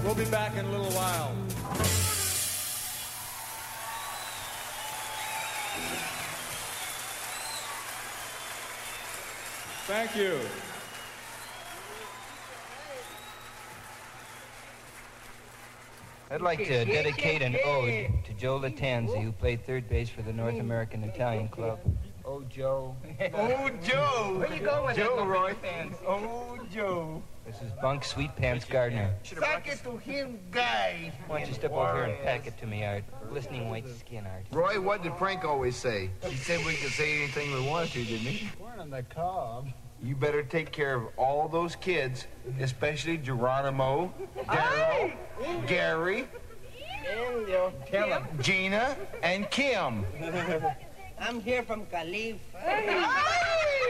We'll be back in a little while. Thank you. I'd like to dedicate an ode to Joe Latanzi, who played third base for the North American Italian Club. Oh, Joe. Oh, Joe. Where you going with Joe, that, Roy? Oh, Joe. This is Bunk Sweet Pants Gardner. Pack it to him, guy. Why don't you step over here and pack it to me, Art? Glistening white skin, Art. Roy, what did Frank always say? He said we could say anything we wanted to, didn't he? We're on the cob. You better take care of all those kids, especially Geronimo, Daryl, Gary, Tell him. Gina, and Kim. I'm here from Calif.